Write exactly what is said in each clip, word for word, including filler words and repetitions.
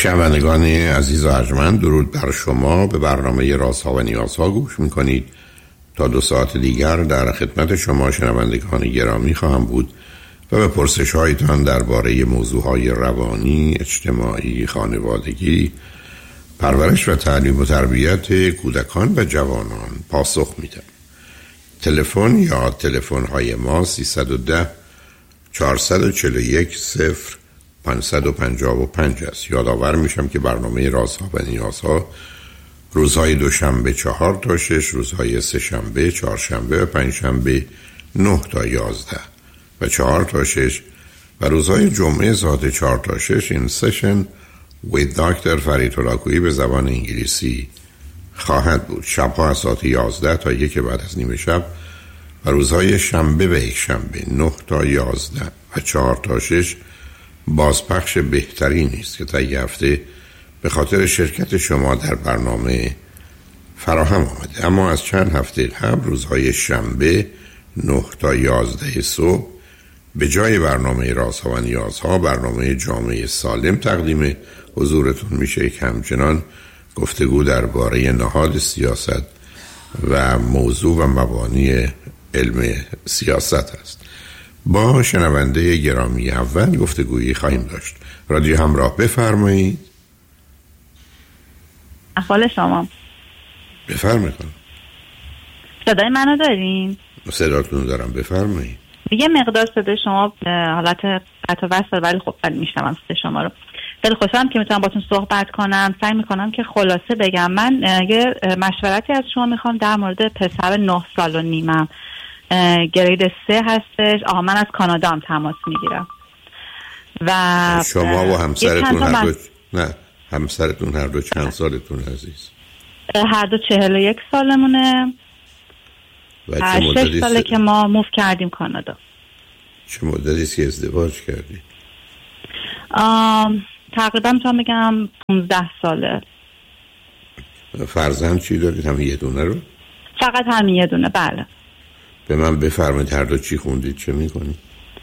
شنوندگان عزیز و ارجمند، درود بر شما. به برنامه رازها و نیازها گوش میکنید. تا دو ساعت دیگر در خدمت شما شنوندگان گرامی خواهم بود و به پرسش هایتان درباره موضوعهای روانی، اجتماعی، خانوادگی، پرورش و تعلیم و تربیت کودکان و جوانان پاسخ میدم. تلفن یا تلفن های ما سیصد و ده چهارصد و چهل و یک صفر پانصد و پنجاه و پنج است. یادآور میشم که برنامه رازها و نیازها روزهای دوشنبه چهار تا شش، روزهای سه شنبه، چهار شنبه و پنج شنبه نه تا یازده و چهار تا شش و روزهای جمعه ساعت چهار تا شش این سشن with دکتر فرید هلاکویی به زبان انگلیسی خواهد بود. شبها از ساعت یازده تا یک بعد از نیمه شب و روزهای شنبه و یک شنبه نه تا یازده و چهار تا شش بازپخش بهتری نیست که تا یک هفته به خاطر شرکت شما در برنامه فراهم آمده. اما از چند هفته قبل روزهای شنبه نه تا یازده صبح به جای برنامه رازها و نیازها برنامه جامعه سالم تقدیم حضورتون میشه که همچنان گفتگو درباره نهاد سیاست و موضوع و مبانی علم سیاست است. با شنونده گرامی اول گفتگویی خواهیم داشت. رادیو همراه، بفرمایید. احوال شما؟ بفرمایید. صدای منو دارین؟ صداتون دارم، بفرمایید. یه مقدار صدای شما حالت قطع و وصل، ولی خب ولی میشنوم صدای شما رو. خیلی خوشحالم که میتونم باتون صحبت کنم. سعی میکنم که خلاصه بگم. من یه مشورتی از شما میخوام در مورد پسر نه سال و نیمم. گرید سه هستش. آها، من از کانادا هم تماس میگیرم و شما و همسرتون هر دو نه همسرتون هر دو چند سالتون عزیز؟ هر دو چهل و یک سالمونه و چه شش ساله که ما موف کردیم کانادا. چه مدتی که ازدواج کردید؟ تقریبا میتونم بگم پونزده ساله. فرزند چی دارید؟ همین یه دونه رو؟ فقط همین یه دونه، بله. به من بفرمایید هر دو چی خوندید، چه میکنید؟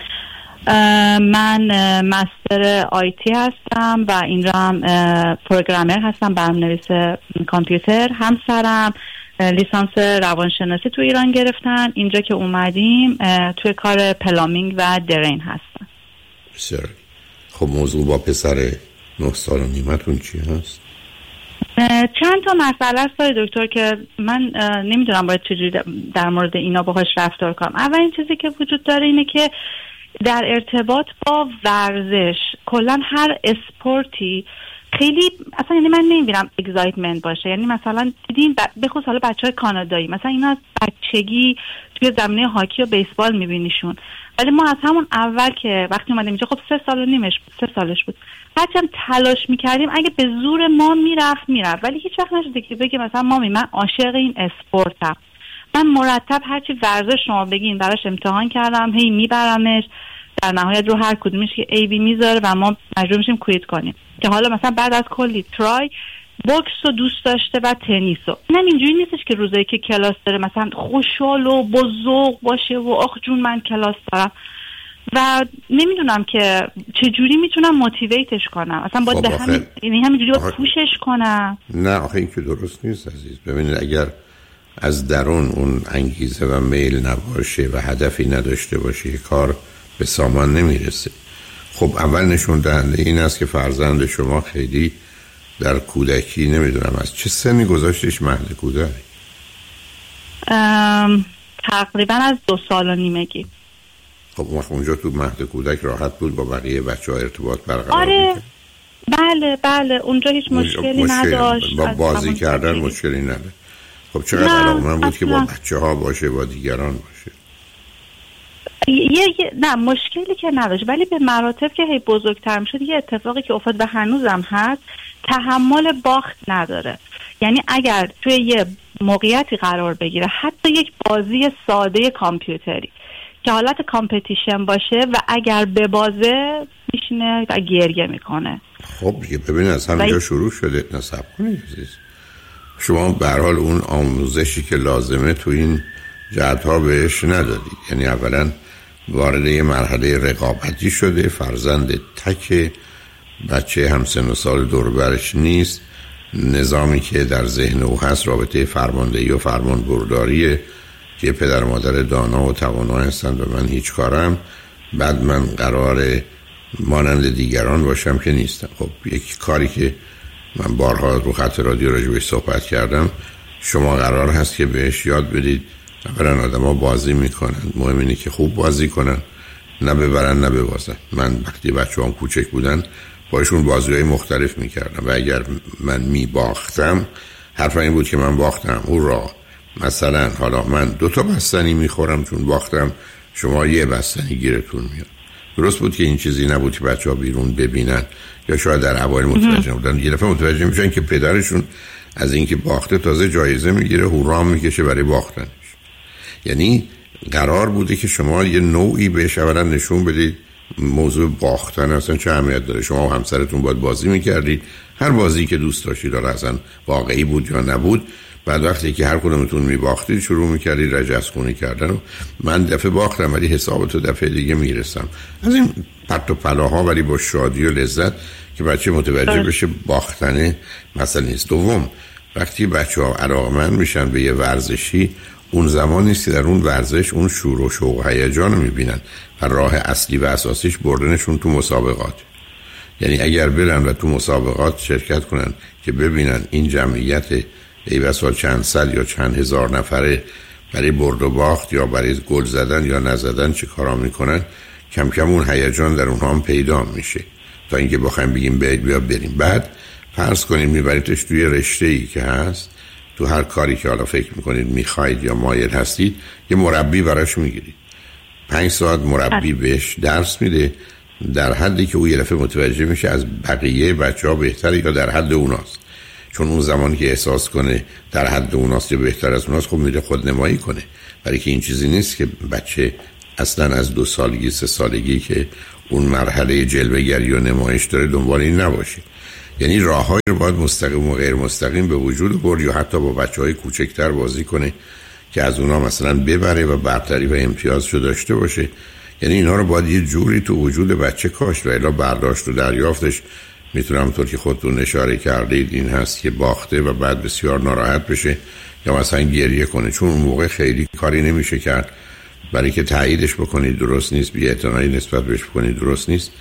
من مستر آیتی هستم و این را هم پروگرامر هستم، برنامه‌نویس کامپیوتر. همسرم لیسانس روانشناسی تو ایران گرفتن. اینجا که اومدیم توی کار پلامینگ و درین هستن. بسیار. خب موضوع با پسر نه سال و نیمتون چی هست؟ چند تا مسئله است دکتر که من نمیدونم باید چجوری در مورد اینا باهاش رفتار کنم. اولین چیزی که وجود داره اینه که در ارتباط با ورزش، کلا هر اسپورتی خیلی اصلا، یعنی من نمیبینم اگزایتمنت باشه. یعنی مثلا دیدین به خصوص حالا بچهای کانادایی مثلا اینا از بچگی توی زمینه هاکی و بیسبال میبینیشون، ولی ما از همون اول که وقتی اومدیم اینجا، خب سه سال و نیمش بود، سه سالش بود، هرچی هم تلاش میکردیم اگه به زور ما میرفت میرفت، ولی هیچ وقت نشده که بگه مثلا مامی من عاشق این اسپورتم. من مرتب هرچی ورزش شما بگین براش امتحان کردم، هی میبرمش، در نهایت رو هر کدومش که ای بی میذاره و ما مجبور میشیم کویت کنیم. که حالا مثلا بعد از کلی ترای بوکس رو دوست داشته و تنیس رو. اینم اینجوری نیستش که روزایی که کلاس داره مثلا خوشحال و با ذوق باشه و آخ جون من کلاس دارم. و نمیدونم که چجوری میتونم موتیویتش کنم. اصلا باید به همین، یعنی همینجوری باید پوشش کنم. نه آخه این که درست نیست عزیز. ببینید اگر از درون اون انگیزه و میل نباشه و هدفی نداشته باشه کار به سامان نمیرسه. خب اول نشون دهنده این است که فرزند شما خیلی در کودکی، نمیدونم از چه سنی گذاشتش مهد کودک؟ تقریبا از دو سال و نیمگی. خب اونجا تو مهد کودک راحت بود با بقیه بچه ها ارتباط برقرار آره میکرد؟ بله بله اونجا هیچ مشکلی مشکل نداشت، با بازی کردن مشکلی نداشت. خب چقدر علاقمند بود که با بچه ها باشه، با دیگران باشه؟ یه, یه نه مشکلی که نداشت، ولی به مراتب که هی بزرگتر میشد یه اتفاقی که افتاد و هنوزم هست، تحمل باخت نداره. یعنی اگر توی یه موقعیتی قرار بگیره، حتی یک بازی ساده کامپیوتری که حالت کامپتیشن باشه و اگر ببازه میشینه و گریه میکنه. خب دیگه ببینید از همینجا شروع شده. نصب کنید شما به هر حال اون آموزشی که لازمه تو این جهت‌ها بهش ندادید. یعنی اولا وارد یه مرحله رقابتی شده، فرزند تک بچه همسن و سال دور برش نیست، نظامی که در ذهن او هست رابطه فرماندهی و فرمان برداریه که پدر مادر دانا و توانا هستند و من هیچ کارم، بعد من قراره مانند دیگران باشم که نیستم. خب یک کاری که من بارها رو خط رادیو راجع بهش صحبت کردم، شما قرار هست که بهش یاد بدید اولا آدم ها بازی میکنن، مهم اینه که خوب بازی کنن، نه ببرن نه ببازن. من وقتی بچه هم کوچک بودن باشون بازی های مختلف میکردم و اگر من میباختم حرف این بود که من باختم او را، مثلا حالا من دو تا بستنی میخورم چون باختم، شما یه بستنی گیرتون میاد. درست بود که این چیزی نبود که بچه ها بیرون ببینن یا شاید در اوایل متوجه بودن، یه دفعه متوجه میشن که پدرشون از اینکه باخته تازه جایزه میگیره، هورا میکشه برای باختنش. یعنی قرار بوده که شما یه نوعی بهش اولا نشون بدید موضوع باختن اصلا چه اهمیت داره. شما و همسرتون باید بازی میکردید، هر بازی که دوست داشتید، حالا اصلا واقعی بود یا نبود. بعد وقتی که هر کدومتون میباختید شروع میکردید رجزخونی کردن و من دفعه باختم ولی حسابتو دفعه دیگه میرسم. از این پرت و پلاها ولی با شادی و لذت که بچه متوجه بشه باختنه مثلا نیست. دوم، وقتی بچه ها علاقمند میشن به یه ورزشی، اون زمان نیست که در اون ورزش اون شور و شوق و هیجان رو میبینن و راه اصلی و اساسیش بردنشون تو مسابقات. یعنی اگر برن و تو مسابقات شرکت کنن که ببینن این جمعیت ای بسا چند صد یا چند هزار نفره برای برد و باخت یا برای گل زدن یا نزدن چه کارا میکنن، کم کم اون هیجان در اونها هم پیدا میشه تا اینکه بخوایم بگیم بیاید بیا بریم. بعد فرض کنید میبریدش توی رشته‌ای که هست، تو هر کاری که حالا فکر میکنید میخواید یا مایل هستید، یه مربی براش میگیرید، پنج ساعت مربی بهش درس میده در حدی که او یه دفعه متوجه میشه از بقیه بچه ها بهتره یا در حد اوناست. چون اون زمانی که احساس کنه در حد اوناست یا بهتر از اوناست، خب میره خود نمایی کنه. برای که این چیزی نیست که بچه اصلا از دو سالگی سه سالگی که اون مرحله جلوه‌گری و نمایش داره دنبال این نباشه. یعنی راههایی رو باید مستقیم و غیر مستقیم به وجود برد یا حتی با بچهای کوچکتر بازی کنه که از اونا مثلا ببره و برتری و امتیازشو داشته باشه. یعنی اینا رو باید یه جوری تو وجود بچه کاشت و الا برداشت و دریافتش میتونم طور که خودتون اشاره کردید این هست که باخته و بعد بسیار ناراحت بشه یا مثلا گریه کنه، چون اون موقع خیلی کاری نمیشه کرد برای که تاییدش بکنید درست نیست، بی اعتنایی نسبت بهش بکنید درست نیست،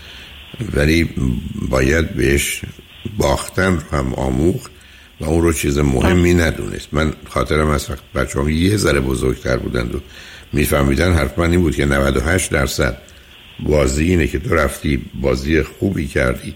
ولی باید بهش باختن رو هم آموخت و اون رو چیز مهمی ندونست. من خاطرم از وقت بچه هم یه ذره بزرگتر بودند و میفهمیدن حرف من این بود که نود و هشت درصد بازی اینه که تو رفتی بازی خوبی کردی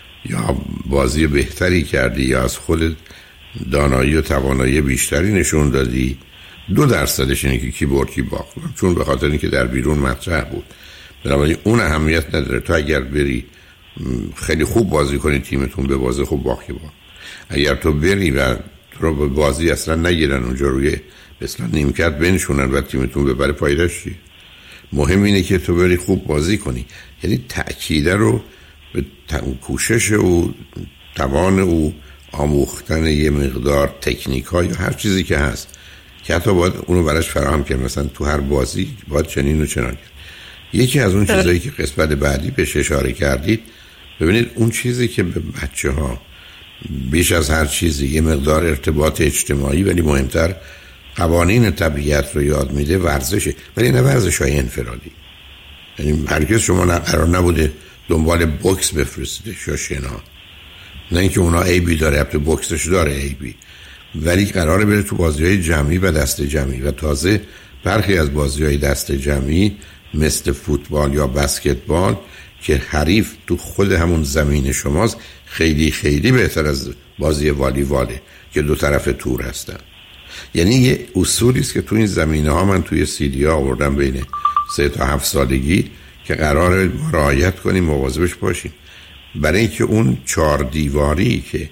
یا بازی بهتری کردی یا از خودت دانایی و توانایی بیشتری نشون دادی، دو درصدش اینه که کی برد کی باخت، چون به خاطر اینکه در بیرون مطرح بود. بنابراین اون اهمیت نداره. تو اگر بری خیلی خوب بازی کنی تیمتون به بازی خوب باختی باخت، اگر تو بری و تو رو به بازی اصلا نگیرن اونجا روی مثلا نیمکت بنشونن و تیمتون ببره، پایداش چی؟ مهم اینه که تو بری خوب بازی کنی. یعنی تأکید رو به کوشش او، توان او، آموختن یه مقدار تکنیک ها یا هر چیزی که هست که حتی باید اونو براش فراهم کنه. مثلا تو هر بازی باید چنین و چنان. یکی از اون چیزایی که قسمت بعدی بهش اشاره کردید، ببینید اون چیزی که به بچه ها بیش از هر چیزی یه مقدار ارتباط اجتماعی ولی مهمتر قوانین طبیعت رو یاد میده ورزشه، ولی نه ورزش های انفرادی. یعنی هرگز شما قرار نبوده دنبال بوکس بفرستیدش یا شنا، نه اینکه اونا عیبی داره، البته بوکسش داره عیبی، ولی قراره بره تو بازی‌های جمعی و دست جمعی و تازه برخی از بازی‌های دست جمعی مثل فوتبال یا بسکتبال که حریف تو خود همون زمین شماست خیلی خیلی بهتر از بازی والیباله که دو طرف تور هستن. یعنی یه اصولی است که تو این زمینه‌ها من توی سیدی ها آوردم بین سه تا هفت سالگی که قراره رعایت کنیم، مواظبش باشیم، برای اینکه اون چهار دیواری که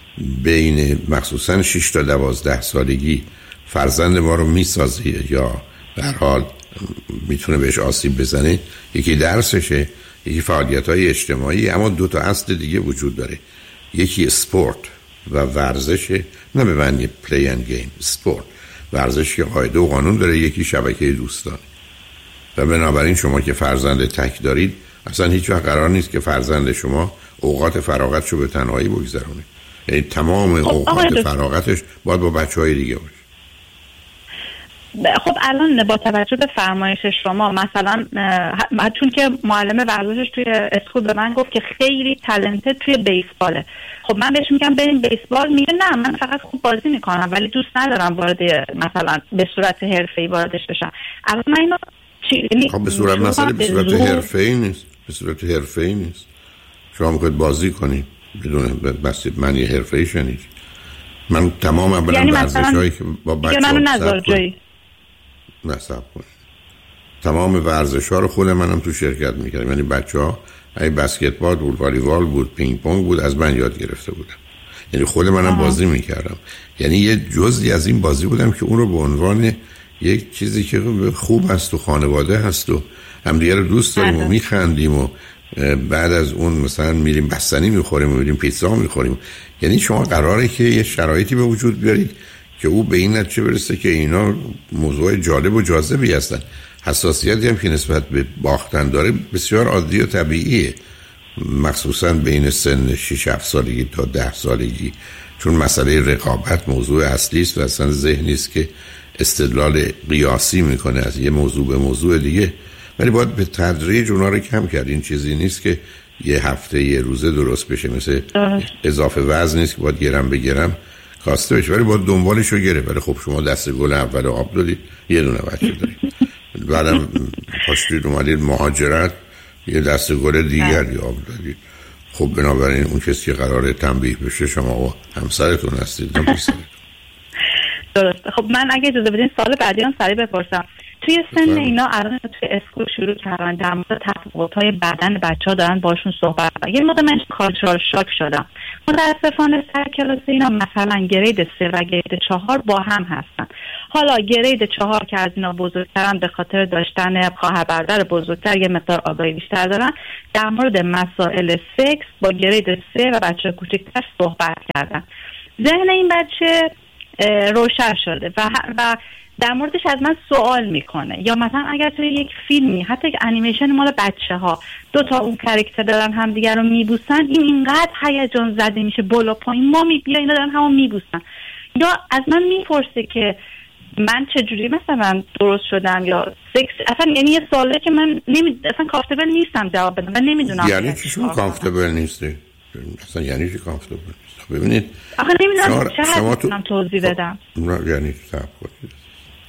بین مخصوصا شش تا دوازده سالگی فرزند ما رو میسازه یا در حال میتونه بهش آسیب بزنه، یکی درسشه، یکی فعالیت‌های اجتماعی، اما دو تا اصل دیگه وجود داره، یکی اسپورت و ورزشه، نه به معنی پلی اند گیم، اسپورت ورزش که قاعده و قانون داره، یکی شبکه دوستان. و بنابراین شما که فرزند تک دارید اصلا هیچ وقت قرار نیست که فرزند شما اوقات فراغتشو به تنهایی بگذرونه. یعنی تمام اوقات فراغتش باید با بچهای دیگه باشه. خب الان با توجه به فرمایش شما مثلا چون که معلم ورزشش توی اسکول به من گفت که خیلی تالنتد توی بیسباله، خب من بهش میگم بریم بیسبال، میگه نه من فقط خوب بازی میکنم ولی دوست ندارم وارد مثلا به صورت حرفه‌ای واردش بشم. الان من اینو چی خب به صورت مثلا به صورت حرفه‌ای نیست، به صورت حرفه‌ای نیست. شما میخواید بازی کنید بدون بس معنی حرفه‌ای شنید. من تمام اولا یعنی ورزش‌هایی که با بچه‌ها نظر جایی نصب کنید، تمام ورزش‌ها رو خود منم تو شرکت می‌کردم. یعنی بچه‌ها ای بسکتبال بود، والیبال بود، پینگ پونگ بود، از من یاد گرفته بودم. یعنی خود منم آه. بازی می‌کردم. یعنی یه جزئی از این بازی بودم که اون رو به عنوان یک چیزی که خوب است و خانواده هست و همدیگه رو دوست داریم و می‌خندیم و بعد از اون مثلا میریم بستنی می‌خوریم و میریم پیتزا می‌خوریم. یعنی شما قراره که یه شرایطی به وجود بیارید که او به این نتیجه برسه که اینا موضوع جالب و جاذبی هستن. حساسیتی هم که نسبت به باختن داره بسیار عادی و طبیعیه، مخصوصا بین سن شش هفت سالگی تا ده سالگی، چون مسئله رقابت موضوع اصلی است و اصلا ذهنی است که استدلال قیاسی میکنه از یه موضوع به موضوع دیگه. ولی باید به تدریج اونا رو کم کرد. این چیزی نیست که یه هفته یه روزه درست بشه، مثل اضافه وزن نیست که باید گرم به گرم کاسته بشه، ولی باید دنبالش رو گره. ولی خب شما دست گل اول آب دادید، یه دونه بچه دارید، بعدم پاشتید اومدید مهاجرت، یه دست گل دیگری آب دادید. خب بنابراین اون کسی که قراره تنبیه بشه شما و همسرتون هستید، نه پسرتون. درسته. خب من اگه اجازه بدین سال بعدی هم سریع بپرسم. توی سن اینا الان توی اسکول شروع کردن در مورد تفاوت‌های بدن بچه‌ها دارن باشون صحبت می‌کنن. یه موقع من کالچورال شاک شدم. متأسفانه سر کلاس اینا مثلا گرید سه و گرید چهار با هم هستن. حالا گرید چهار که از اینا بزرگترن به خاطر داشتن خواهر برادر بزرگتر یه مقدار آگاهی بیشتر دارن، در مورد مسائل سکس با گرید سه و بچه کوچکتر صحبت کردن. ذهن این بچه روشن شده و و در موردش از من سوال میکنه. یا مثلا اگر توی یک فیلمی حتی یک انیمیشن مال بچه ها دو تا اون کاراکتر دارن همدیگر رو میبوسن، این اینقدر هیجان زده میشه بالا پایین، مامی بیا اینا دارن همون میبوسن. یا از من میپرسه که من چجوری مثلا درست شدم یا سکس، اصلا یعنی یه سواله که من نمی... اصلا کامفتبل نیستم جواب بدم و نمیدونم. یعنی چی شما کامفتبل نیستی؟ اصلا یعنی چی کامفتبل نیست؟ ببینید آخه نمیدونم چه حد تو... توضیح بدم. یعنی صبر کنید.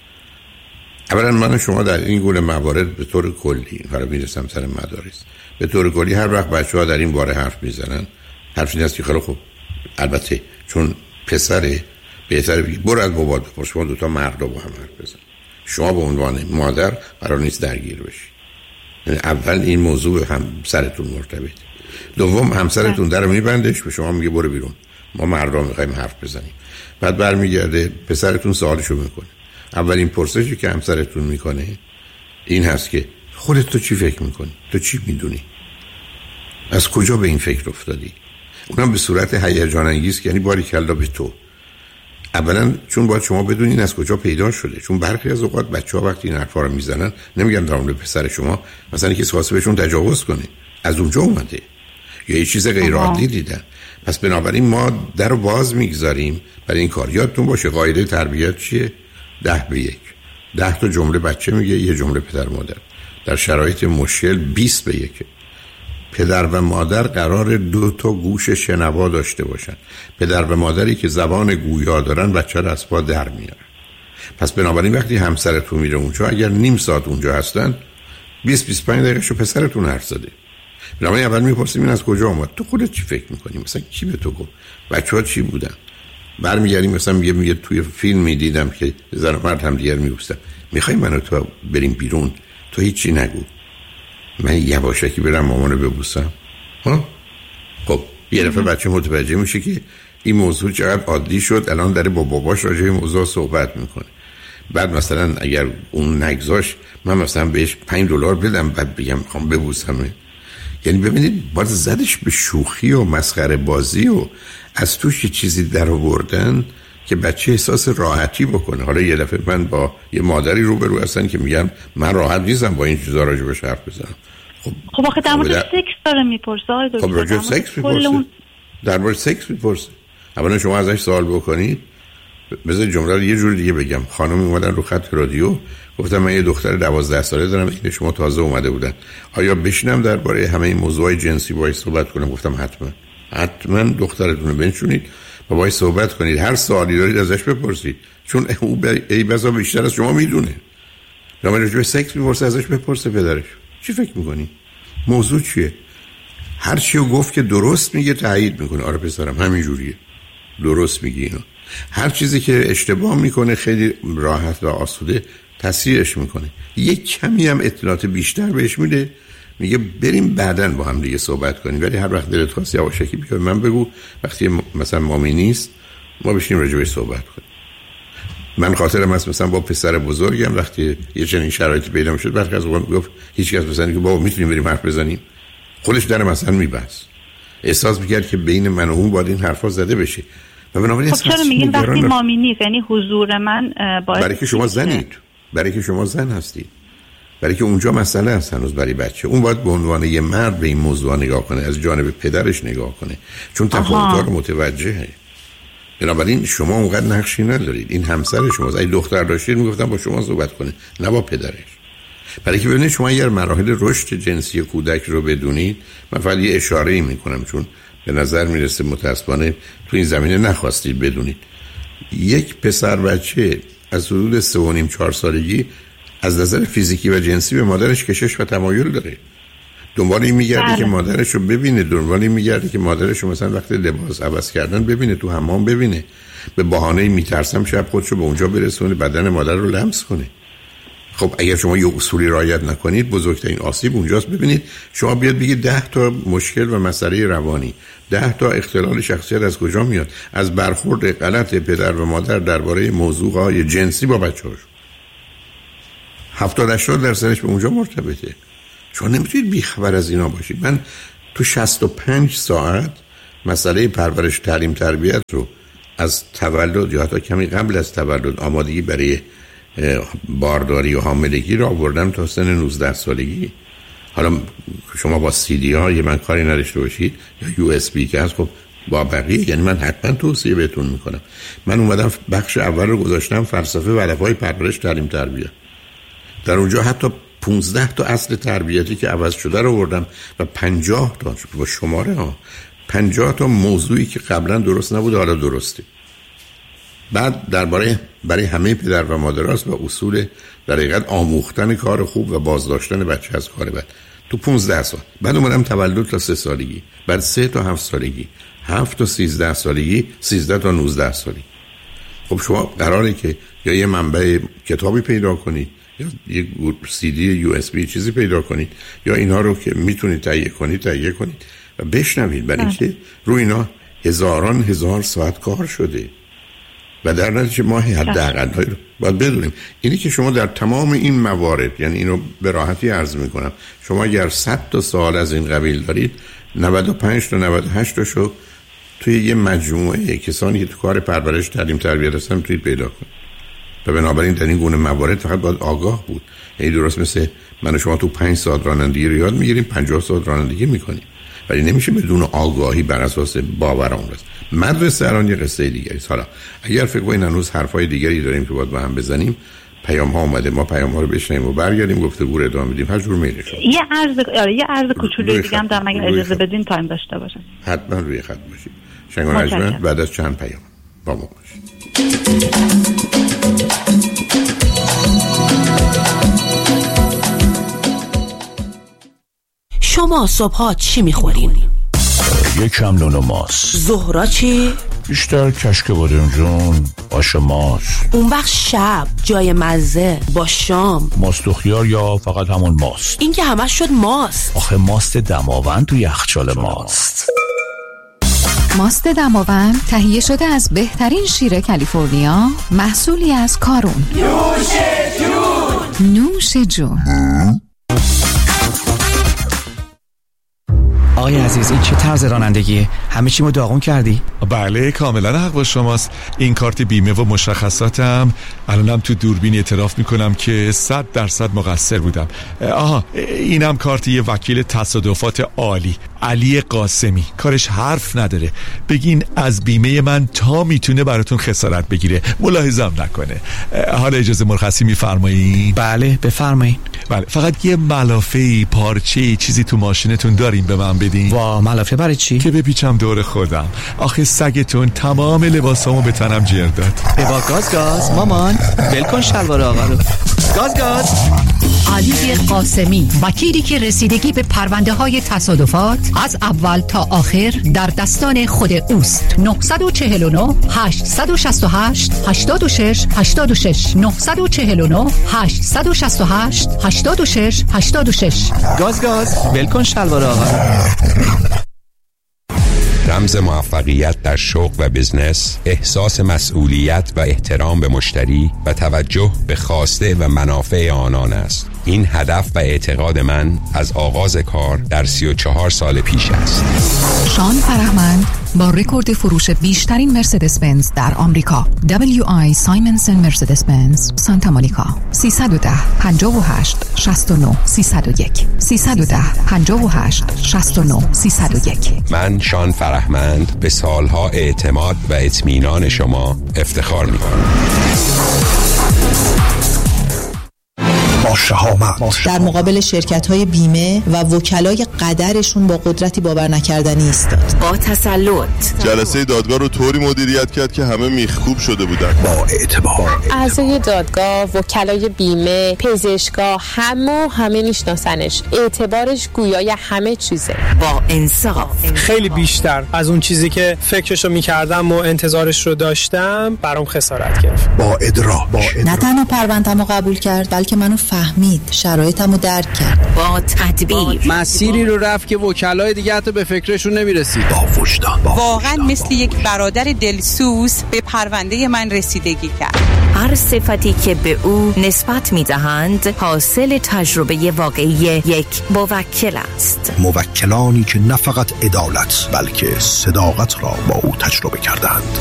اولا من شما در این گونه موارد به طور کلی حالا میرسم سر مدارس، به طور کلی هر وقت بچه‌ها در این باره حرف میزنن، حرف این است که خیلی خوب، البته چون پسره بهتره بگید برو از بابا بپرس، شما دوتا مرد رو با هم حرف بزن، شما به عنوان مادر قرار نیست درگیر بشی. یعنی اول این موضوع هم سرتون مرتبطه، دوم همسرتون در میبندش به شما میگه برو بیرون، ما مردا میخوایم حرف بزنیم. بعد برمیگرده پسرتون سوالشو میکنه. اولین پرسشی که همسرتون میکنه این هست که خودت تو چی فکر میکنی؟ تو چی میدونی؟ از کجا به این فکر افتادی؟ اونم به صورت هیجان انگیز، یعنی باریکلا به تو. اولا چون باید شما بدونین از کجا پیدا شده، چون برخی از اوقات بچه‌ها وقتی این حرفا رو میزنن نمیگن در مورد پسر شما، مثلا کسی خواسته بهشون تجاوز کنه، از اونجا اومده یا یه چیز غیر عادی دیدن. پس بنابراین ما در رو باز میگذاریم برای این کار. یادتون باشه قاعده تربیت چیه؟ ده به یک. ده تا جمله بچه میگه، یه جمله پدر مادر. در شرایط مشکل بیست به یک. پدر و مادر قرار دو تا گوش شنوا داشته باشن. پدر و مادری که زبان گویا دارن بچه رو از پا در میارن. پس بنابراین وقتی همسرتون میره اونجا، اگر نیم ساعت اونجا هستن، بیست بیست و پنج دقیقه شو پسرتون حرف زده. بنابراین اول میپرسیم این از کجا اومد؟ تو خودت چی فکر میکنی؟ مثلا کی به تو گفت؟ بچه‌ها چی بودن؟ برمیگردیم مثلا میگه میگه توی فیلم میدیدم که زن و مرد هم دیگر میبوسن. میخوای منو تو بریم بیرون، تو هیچی نگو، من یواشکی برم مامانو ببوسم؟ ها؟ خب یه دفعه بچه متوجه میشه که این موضوع چقدر عادی شد، الان داره با باباش راجع به موضوع صحبت میکنه. بعد مثلا اگر اون نگذاش من مثلا بهش پنج دلار بدم بعد بگم میخوام ببوسم. یعنی ببینید باز زدش به شوخی و مسخره بازی و از توش یه چیزی در آوردن که بچه احساس راحتی بکنه. حالا یه دفعه من با یه مادری روبرو هستن که میگم من راحت نیستم با این چیزا راجع بهش حرف بزنم. خب, خب آخه در مورد در... سکس داره میپرسه آقای دکتر. خب راجع سکس میپرسه اون... در مورد سکس میپرسه. اولا شما ازش سوال بکنید. بذار جمله رو یه جور دیگه بگم. خانم اومدن رو خط رادیو گفتم من یه دختر دوازده ساله دارم، این شما تازه اومده بودن، آیا بشینم درباره همه این موضوعای جنسی باهاش صحبت کنم؟ گفتم حتما حتما دخترتون رو بنشونید و باهاش صحبت کنید، هر سوالی دارید ازش بپرسید، چون او ای بسا بیشتر از شما میدونه. شما راجع به سکس میپرسه ازش بپرسه پدرش چی فکر میکنی؟ موضوع چیه؟ هر چیو گفت که درست میگه تایید میکنه. آره پسرم همین جوریه، درست میگی اینو. هر چیزی که اشتباه میکنه خیلی راحت و آسوده تصحیحش میکنه. یک کمی هم اطلاعات بیشتر بهش میده، میگه بریم بعداً با هم دیگه صحبت کنیم، ولی هر وقت دلت خواست یواشکی بگو من بگو، وقتی مثلا مامی نیست ما بشینیم راجع بهش صحبت کنیم. من خاطرم هست مثلا با پسر بزرگم وقتی یه چنین شرایطی پیدا میشد برخی از اوقات گفت هیچ کس مثلا که بابا میتونیم بریم حرف بزنیم، خودش در مثلا میبست، احساس میکرد که بین من و اون باید این حرفا زده بشه. خب چرا میگین وقتی مامی نیست؟ یعنی حضور من باعث برای که شما زنید، برای که شما زن هستید، برای که اونجا مسئله هست هنوز برای بچه. اون باید به عنوان یه مرد به این موضوع نگاه کنه، از جانب پدرش نگاه کنه، چون تفاوت‌ها رو متوجهه. بنابراین شما اونقدر نقشی ندارید، این همسر شماست. اگه دختر داشتید میگفتم با شما صحبت کنه نه با پدرش. برای که ببینید شما اگر مراحل رشد جنسی کودک رو بدونید، من فقط یه اشاره‌ای میکنم چون به نظر میرسه متأسفانه تو این زمینه نخواستید بدونید. یک پسر بچه از حدود سه و نیم چهار سالگی از نظر فیزیکی و جنسی به مادرش کشش و تمایل داره، دنبال این میگرده بله. که مادرش رو ببینه، دنبال این میگرده که مادرش رو مثلا وقت لباس عوض کردن ببینه، تو حمام ببینه، به بهانه میترسم شب خودشو به اونجا برسونه بدن مادر رو لمس کنه. خب اگر شما یه اصولی رعایت نکنید بزرگترین آسیب اونجاست. ببینید شما بیاد بگید ده تا مشکل و مسئله روانی، ده تا اختلال شخصیت از کجا میاد؟ از برخورد غلط پدر و مادر درباره موضوعهای جنسی با بچه‌هاش. هفتاد هشتاد درصدش به اونجا مرتبطه. شما نمیتونید بیخبر از اینا باشید. من تو شصت و پنج ساعت مسئله پرورش تعلیم تربیت رو از تولد یا حتی کمی قبل از تولد آمادگی برای بارداری و حاملگی رو آوردم تا سن نوزده سالگی. حالا شما با سی دی ها یه من کاری نداشته باشید یا یو اس بی که هست، خب با بقیه یعنی من حتما توصیه بهتون میکنم. من اومدم بخش اول رو گذاشتم فلسفه و هدفهای پرورش تعلیم تربیت، در اونجا حتی پونزده تا اصل تربیتی که عوض شده رو آوردم و پنجاه تا با شماره ها پنجاه تا موضوعی که قبلا درست نبود حالا درسته. بعد درباره برای همه پدر و مادرها و اصول در حقیقت آموختن کار خوب و بازداشتن بچه از کار بد تو پونزده سال. بعد اومدم تولد تا سه سالگی، بعد سه تا هفت سالگی، هفت تا سیزده سالگی، سیزده تا نوزده سالگی. خب شما قراره که یا یه منبع کتابی پیدا کنید یا یه سی دی یو اس بی چیزی پیدا کنید یا اینها رو که میتونید تهیه کنید تهیه کنید و بشنوید، برای اینکه روی اینا هزاران هزار ساعت کار شده و در نتیجه ما حداقل رو باید بدونیم. اینی که شما در تمام این موارد، یعنی اینو به راحتی عرض میکنم، شما اگر صد تا سوال از این قبیل دارید، نود و پنج تا نود و هشت تاشو توی یه مجموعه کسانی که تو کار پرورش تعلیم تربیت هستن میتونید پیدا کنید. و بنابراین در این گونه موارد فقط باید آگاه بود. یعنی درست مثل من و شما تو پنج ساعت رانندگی رو یاد میگیریم، پنجاه ساعت رانندگی میکنیم، ولی نمیشه بدون آگاهی بر اساس باور اون رسید. مدرسه الان یه قصه دیگری است. حالا اگر فکر کنید هنوز حرفای دیگری داریم که باید با هم بزنیم، پیام ها اومده، ما پیام ها رو بشنیم و برگردیم گفتگو رو ادامه بدیم. هر جور میل شما. یه عرض یه عرض کوچولوی دیگه هم دارم اگه اجازه بدین تایم داشته باشم. حتما روی خط باشید. شنگ نجمن بعد از چند پیام با ما باشید. شما صبحا چی میخورین؟ یکم نون و ماست. ظهرا چی؟ بیشتر کشک بادمجون، آش ماست. اون وقت شب جای مزه با شام ماست و خیار یا فقط همون ماست؟ این که همش شد ماست. آخه ماست دماوند تو یخچال ماست. ماست دماوند تهیه شده از بهترین شیر کالیفرنیا، محصولی از کارون. نوش جون. نوش جون. آقای عزیز این چه طرز رانندگیه؟ همه چیمو داغون کردی؟ بله کاملا حق با شماست. این کارت بیمه و مشخصاتم الانم تو دوربین اعتراف میکنم که صد درصد مقصر بودم. آها اینم کارت یه وکیل تصادفات عالی، علی قاسمی. کارش حرف نداره، بگین از بیمه من تا میتونه براتون خسارت بگیره، ملاحظه‌ام نکنه. حالا اجازه مرخصی میفرمایین؟ بله بفرمایین. بله فقط یه ملافه پارچه چیزی تو ماشینتون دارین به من بدین؟ وا ملافه برای چی؟ که بپیچم دور خودم. آخه سگتون تمام لباسامو به تنم جر داد. ببا گاز گاز مامان ولکن شلوار آقا رو. گاز گاز. علی قاسمی، وکیلی که رسیدگی به پرونده های تصادفات از اول تا آخر در دستان خود اوست. نه چهار نه هشت شش هشت هشت شش هشت شش نه چهار نه هشت شش هشت هشت شش هشت شش. گاز گاز ولکن شلوار آقا رو. رمز موفقیت در شغل و بزنس، احساس مسئولیت و احترام به مشتری و توجه به خواسته و منافع آنان است. این هدف و اعتقاد من از آغاز کار در سی و چهار سال پیش است. شان فرهمند با رکورد فروش بیشترین مرسدس بنز در آمریکا، دبلیو آی سایمنسن مرسدس بنز سانتا مونیکا. سیصد و ده پنجاه و هشت شصت و نه سیصد و یک سیصد و ده پنجاه و هشت شصت و نه سیصد و یک. من شان فرهمند به سالها اعتماد و اطمینان شما افتخار می‌کنم. در مقابل شرکت‌های بیمه و وکلای قدرشون با قدرتی باور نکردنی ایستاد. با تسلط جلسه دادگاه رو طوری مدیریت کرد که همه میخکوب شده بودن. با اعتبار اعضای دادگاه، وکلای بیمه، پزشکا، همه همه میشناسنش. اعتبارش گویای همه چیزه. با انصاف، خیلی بیشتر از اون چیزی که فکرشو میکردم و انتظارش رو داشتم برام خسارت گرفت. با ادراک، نه تنها پرونده‌مو قبول کرد بلکه منو فهمید، شرایطمو درک کرد. با تدبیر مسیری رو رفت که وکلای دیگه حتی به فکرشون نمیرسید. با وجدان، واقعا مثل یک برادر دلسوز به پرونده من رسیدگی کرد. هر صفتی که به او نسبت می‌دهند حاصل تجربه واقعی یک موکل است. موکلانی که نه فقط عدالت بلکه صداقت را با او تجربه کردند.